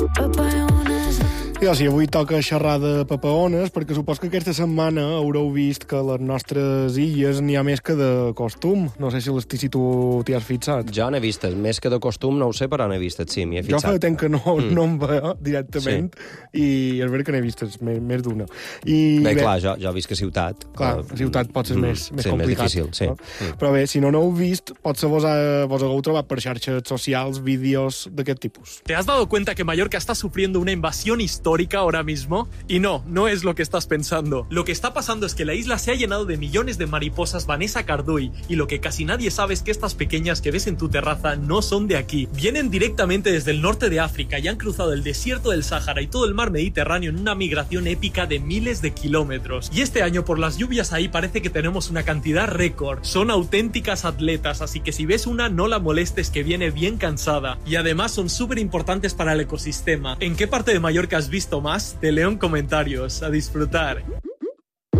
Ja, sí, avui toca xerrar de papaones, perquè supos que aquesta setmana haureu vist que a les nostres illes n'hi ha més que de costum. No sé si tu t'hi has fixat. Jo n'he vistes, més que de costum, no ho sé, però n'he vistes, sí, m'hi he Jo fixat. fa temps que no em veia directament, i és veritat que n'he vistes més d'una. Bé, clar, jo visc a ciutat. Clar, a ciutat pot ser més complicat. Més difícil, sí. No? Però bé, si no heu vist, potser vos hagueu trobat per xarxes socials vídeos d'aquest tipus. ¿Te has dado cuenta que Mallorca está sufriendo una invasión histórica ahora mismo? Y no es lo que estás pensando. Lo que está pasando es que la isla se ha llenado de millones de mariposas Vanessa Carduy, y lo que casi nadie sabe es que estas pequeñas que ves en tu terraza no son de aquí. Vienen directamente desde el norte de África y han cruzado el desierto del Sáhara y todo el mar Mediterráneo en una migración épica de miles de kilómetros. Y este año, por las lluvias ahí, parece que tenemos una cantidad récord. Son auténticas atletas, así que si ves una, no la molestes, que viene bien cansada. Y además son súper importantes para el ecosistema. ¿En qué parte de Mallorca has visto más? Te leo en comentarios. A disfrutar.